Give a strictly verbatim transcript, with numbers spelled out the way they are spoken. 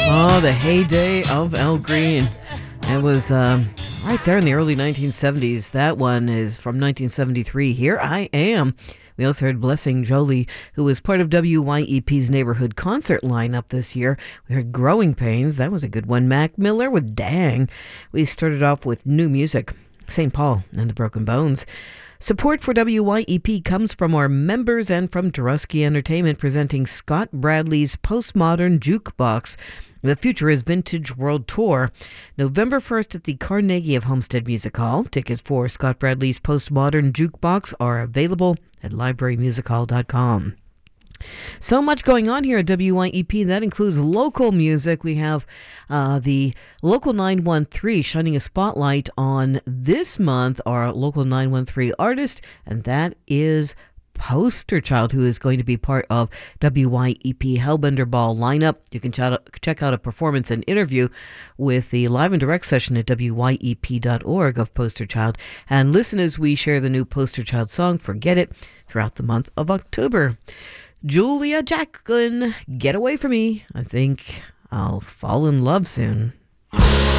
Oh, the heyday of Al Green. It was um, right there in the early nineteen seventies. That one is from nineteen seventy-three. Here I Am. We also heard Blessing Jolie, who was part of W Y E P's neighborhood concert lineup this year. We heard Growing Pains. That was a good one. Mac Miller with Dang. We started off with new music. Saint Paul and the Broken Bones. Support for W Y E P comes from our members and from Drusky Entertainment, presenting Scott Bradley's Postmodern Jukebox. The Future is Vintage World Tour. November first at the Carnegie of Homestead Music Hall. Tickets for Scott Bradley's Postmodern Jukebox are available at library music hall dot com. So much going on here at W Y E P. That includes local music. We have uh, the Local nine one three shining a spotlight on this month, our Local nine one three artist, and that is Poster Child, who is going to be part of W Y E P Hellbender Ball lineup. You can check out a performance and interview with the live and direct session at W Y E P dot org of Poster Child. And listen as we share the new Poster Child song, Forget It, throughout the month of October. Julia Jacqueline, Get Away From Me. I think I'll fall in love soon.